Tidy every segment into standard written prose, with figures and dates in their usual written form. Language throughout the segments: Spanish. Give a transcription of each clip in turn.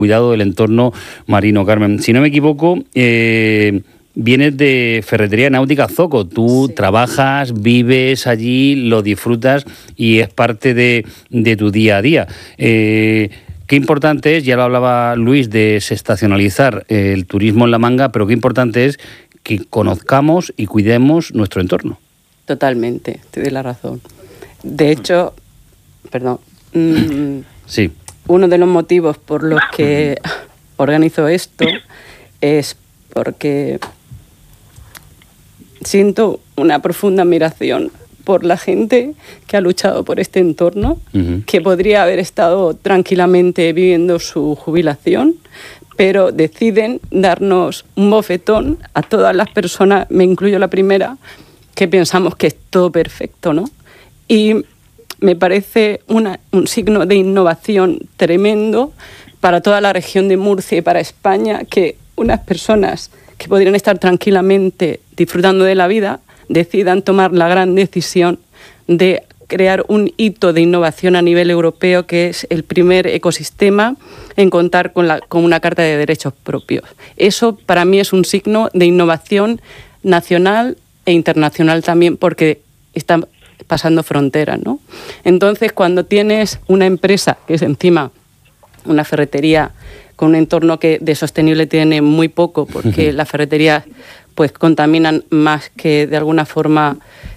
cuidado del entorno marino. Carmen, si no me equivoco, vienes de Ferretería Náutica Zoco. Tú Sí. trabajas, vives allí, lo disfrutas y es parte de tu día a día. Qué importante es, ya lo hablaba Luis, de desestacionalizar el turismo en La Manga, pero qué importante es que conozcamos y cuidemos nuestro entorno. Totalmente, te doy la razón. De hecho, Sí. uno de los motivos por los que organizo esto es porque siento una profunda admiración por la gente que ha luchado por este entorno, que podría haber estado tranquilamente viviendo su jubilación, pero deciden darnos un bofetón a todas las personas, me incluyo la primera, que pensamos que es todo perfecto, ¿no? Y me parece un signo de innovación tremendo para toda la región de Murcia y para España, que unas personas que podrían estar tranquilamente disfrutando de la vida decidan tomar la gran decisión de crear un hito de innovación a nivel europeo, que es el primer ecosistema en contar con una Carta de Derechos Propios. Eso para mí es un signo de innovación nacional e internacional también, porque está pasando fronteras, ¿no? Entonces, cuando tienes una empresa que es encima una ferretería con un entorno que de sostenible tiene muy poco, porque las ferreterías pues contaminan más que de alguna forma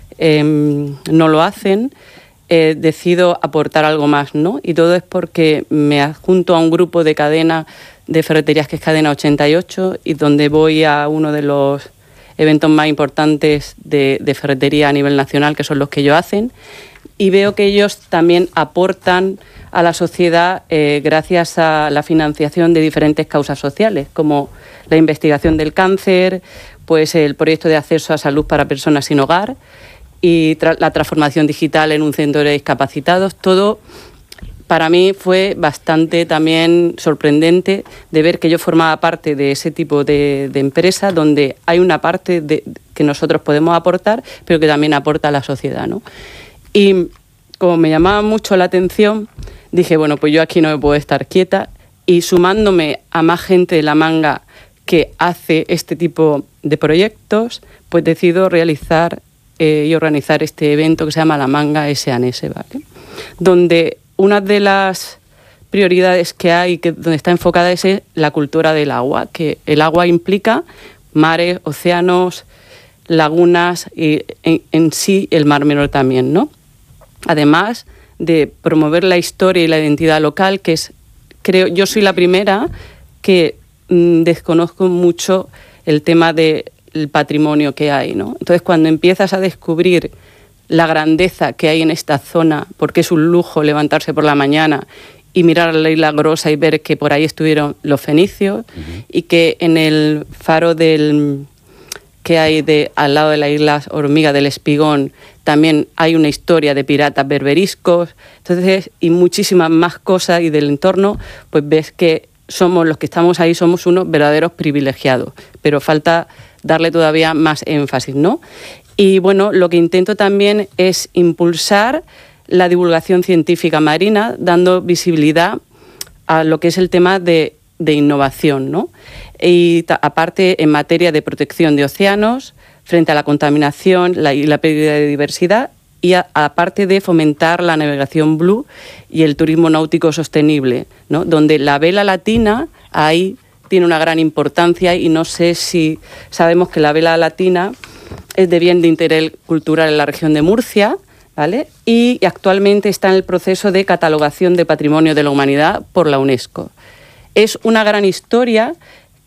no lo hacen, decido aportar algo más, ¿no? Y todo es porque me adjunto a un grupo de cadena de ferreterías que es Cadena 88, y donde voy a uno de los eventos más importantes de ferretería a nivel nacional, que son los que ellos hacen, y veo que ellos también aportan a la sociedad gracias a la financiación de diferentes causas sociales, como la investigación del cáncer, pues el proyecto de acceso a salud para personas sin hogar y la transformación digital en un centro de discapacitados. Todo para mí fue bastante también sorprendente de ver que yo formaba parte de ese tipo de empresa, donde hay una parte que nosotros podemos aportar, pero que también aporta a la sociedad, ¿no? Y como me llamaba mucho la atención, dije, bueno, pues yo aquí no me puedo estar quieta, y sumándome a más gente de La Manga que hace este tipo de proyectos, pues decido realizar y organizar este evento que se llama La Manga S&S, ¿vale? Donde una de las prioridades que hay, donde está enfocada, es la cultura del agua, que el agua implica mares, océanos, lagunas y en sí el Mar Menor también, ¿no? Además de promover la historia y la identidad local, que es, creo, yo soy la primera que desconozco mucho el tema del patrimonio que hay, ¿no? Entonces, cuando empiezas a descubrir la grandeza que hay en esta zona, porque es un lujo levantarse por la mañana y mirar la isla Grosa y ver que por ahí estuvieron los fenicios, y que en el faro que hay al lado de la isla Hormiga del Espigón también hay una historia de piratas berberiscos, entonces, y muchísimas más cosas, y del entorno, pues ves que somos los que estamos ahí, somos unos verdaderos privilegiados, pero falta darle todavía más énfasis, ¿no? Y bueno, lo que intento también es impulsar la divulgación científica marina, dando visibilidad a lo que es el tema de innovación, ¿no? Y aparte, en materia de protección de océanos, frente a la contaminación y la pérdida de diversidad, y aparte de fomentar la navegación blue y el turismo náutico sostenible, ¿no? Donde la vela latina ahí tiene una gran importancia, y no sé si sabemos que la vela latina es de bien de interés cultural en la región de Murcia, ¿vale? Y actualmente está en el proceso de catalogación de Patrimonio de la Humanidad por la UNESCO. Es una gran historia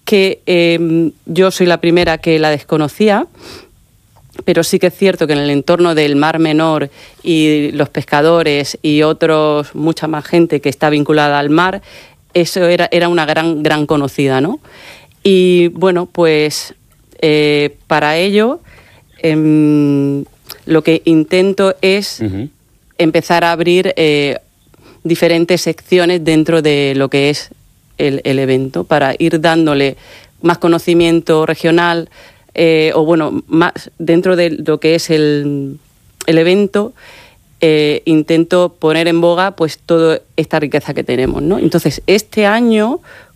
que yo soy la primera que la desconocía, pero sí que es cierto que en el entorno del Mar Menor y los pescadores y mucha más gente que está vinculada al mar, eso era una gran conocida, ¿no? Y bueno, pues para ello lo que intento es empezar a abrir diferentes secciones dentro de lo que es el evento, para ir dándole más conocimiento regional, o bueno, más dentro de lo que es el evento, intento poner en boga pues toda esta riqueza que tenemos, ¿no? Entonces, este año,